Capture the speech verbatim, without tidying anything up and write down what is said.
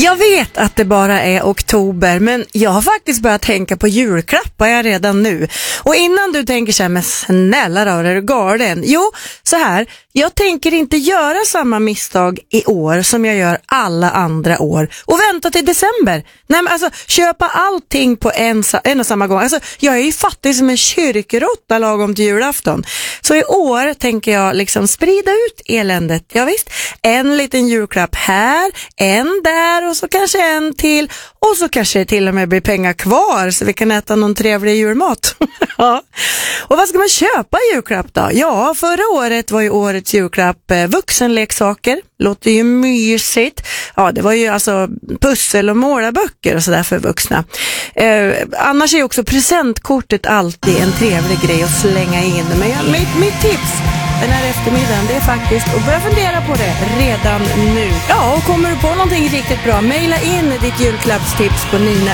Jag vet att det bara är oktober, men jag har faktiskt börjat tänka på julklappar jag redan nu. Och innan du tänker så här, men snälla då, är du galen? Jo, så här, jag tänker inte göra samma misstag i år som jag gör alla andra år och vänta till december. Nej, men alltså, köpa allting på en, en och samma gång. Alltså, jag är ju fattig som en kyrkrotta lagom till julafton. Så i år tänker jag liksom sprida ut eländet. Ja visst, en liten julklapp här, en där och så kanske en till. Och så kanske det till och med blir pengar kvar så vi kan äta någon trevlig julmat. Ja. Och vad ska man köpa i julklapp då? Ja, förra året var ju årets julklapp eh, vuxenleksaker. Låter ju mysigt. Ja, det var ju alltså pussel- och målarböcker och sådär för vuxna. Eh, annars är ju också presentkortet alltid en trevlig grej att slänga in. Men jag, mitt, mitt tips den här eftermiddagen, det är faktiskt att börja fundera på det redan nu. Ja, och kommer du på någonting riktigt bra, mejla in ditt julklappstips på nina